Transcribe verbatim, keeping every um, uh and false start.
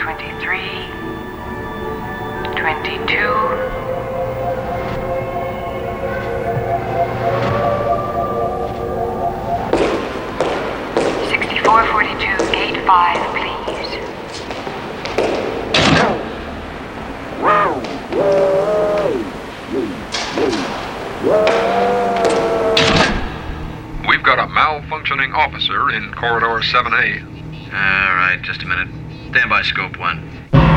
twenty-three, twenty-two. sixty-four forty-two, gate five, please. We've got a malfunctioning officer in corridor seven A. All right, just a minute. Stand by, scope one.